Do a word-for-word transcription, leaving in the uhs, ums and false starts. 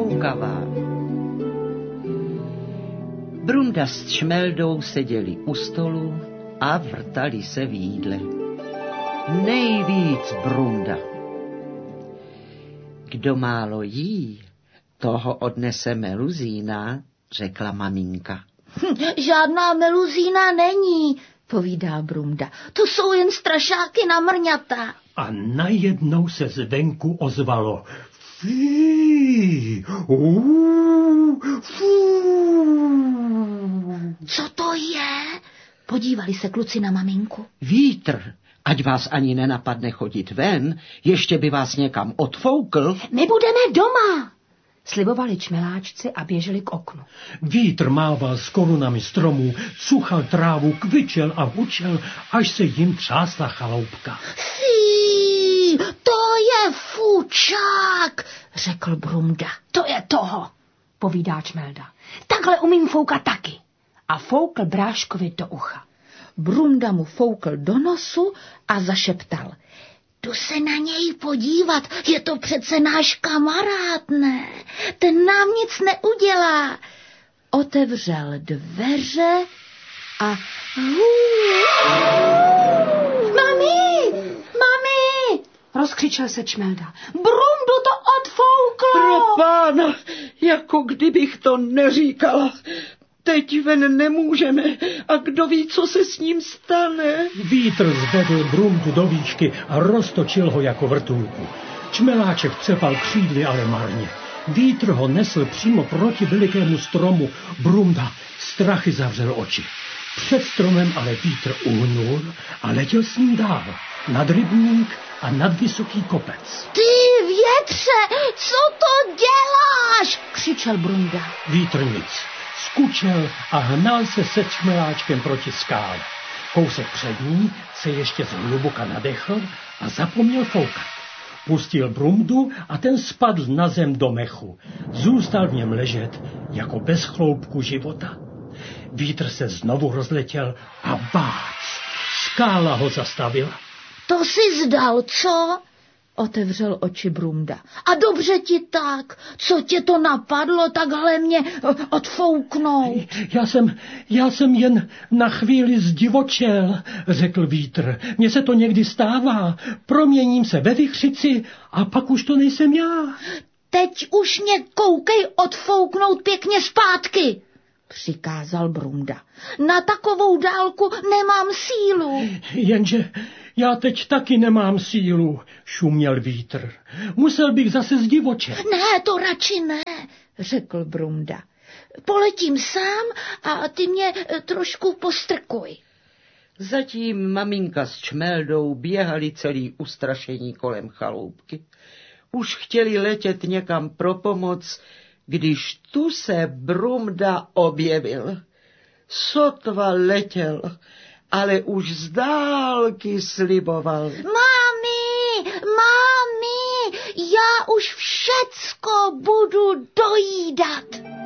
nefoukavá. Brumda s Čmeldou seděli u stolu a vrtali se v jídle. Nejvíc Brumda. Kdo málo jí, toho odnese meluzína, řekla maminka. Hm, žádná meluzína není, povídá Brumda. To jsou jen strašáky na mrňata. A najednou se zvenku ozvalo. Fí, uu, fů. Co to je? Podívali se kluci na maminku. Vítr, ať vás ani nenapadne chodit ven, ještě by vás někam odfoukl. My budeme doma, slibovali čmeláčci a běželi k oknu. Vítr mával s korunami stromů, cuchal trávu, kvičel a hučel, až se jim třásla chaloupka. Fí, to je fučák, řekl Brumda. To je toho, povídá Čmelda. Takhle umím foukat taky. A foukl Bráškovi do ucha. Brumda mu foukl do nosu a zašeptal. Jdu se na něj podívat, je to přece náš kamarád, ne? Ten nám nic neudělá. Otevřel dveře a... Mami, mami, rozkřičel se Čmelda. Brumdu to odfouklo. Pro pána, jako kdybych to neříkala. Teď ven nemůžeme a kdo ví, co se s ním stane. Vítr zvedl Brumdu do výšky a roztočil ho jako vrtulku. Čmeláček cepal křídly, ale marně. Vítr ho nesl přímo proti velikému stromu. Brumda strachy zavřel oči. Před stromem ale vítr uhnul a letěl s ním dál. Nad rybník a nad vysoký kopec. Ty větře, co to děláš? Křičel Brumda. Vítr nic. Skučel a hnal se se Čmeláčkem proti skále. Kousek před ní se ještě zhluboka nadechl a zapomněl foukat. Pustil Brumdu a ten spadl na zem do mechu. Zůstal v něm ležet jako bez chloupku života. Vítr se znovu rozletěl a bác, skála ho zastavila. To si zdal, co? Otevřel oči Brumda. A dobře ti tak, co tě to napadlo takhle mě odfouknout? Já jsem, já jsem jen na chvíli zdivočel, řekl Vítr. Mně se to někdy stává. Proměním se ve vichřici a pak už to nejsem já. Teď už mě koukej odfouknout pěkně zpátky, přikázal Brumda. Na takovou dálku nemám sílu. Jenže já teď taky nemám sílu, šuměl Vítr. Musel bych zase zdivočet. Ne, to radši ne, řekl Brumda. Poletím sám a ty mě trošku postrkuj. Zatím maminka s Čmeldou běhali celý ustrašení kolem chaloupky. Už chtěli letět někam pro pomoc, když tu se Brumda objevil. Sotva letěl, ale už z dálky sliboval. Mami, mami, já už všecko budu dojídat.